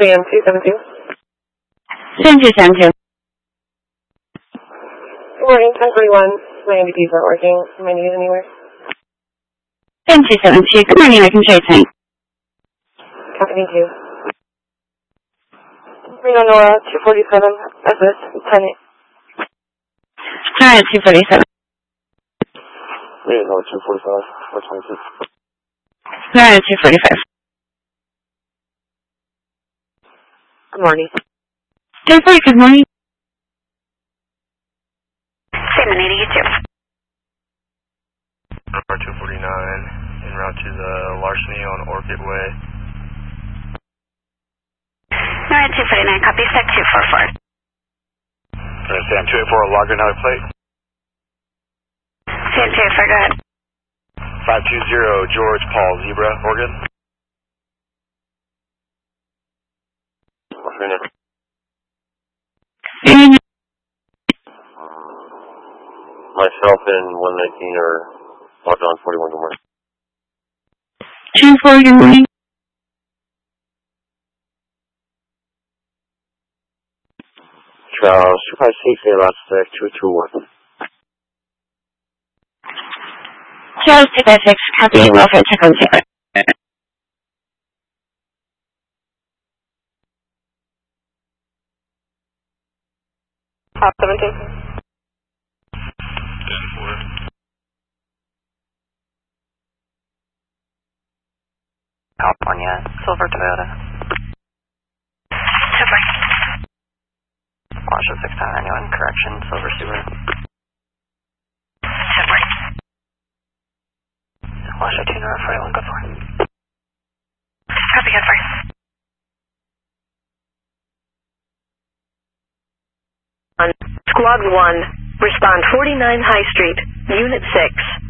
Sam 272. Sam 272. Good morning, 1041. My MVPs not working. Am I needed anywhere? Sam 272. Good morning, I can show you something. Copy, thank you. Reno Nora 247. SS 10. Alright, 247. Reno Nora 245. 426. Alright, 245. Good morning. 240, good morning. Same in 82. Number 249, en route to the Larceny on Orchid Way. Alright, 249, copy, sec 244. Sam 284, log another plate. Sam 284, go ahead. 520, George Paul Zebra, Oregon. What's your name? Myself and 119 are logged on 41, good morning. 240, good morning. Charles 256, last sec 221. Charles 256, copy, welfare check on secret. 17. 10-4. California, Silver Toyota. Super. Washer 6991, correction, Silver Subaru. Super. Washer 241, good for. Copy, good for. Squad 1, respond 49 High Street, Unit 6.